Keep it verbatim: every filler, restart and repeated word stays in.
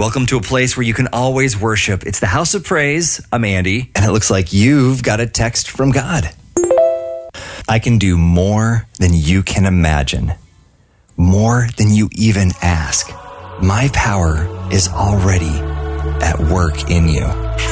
Welcome to a place where you can always worship. It's the House of Praise. I'm Andy, and it looks like you've got a text from God. I can do more than you can imagine, more than you even ask. My power is already at work in you.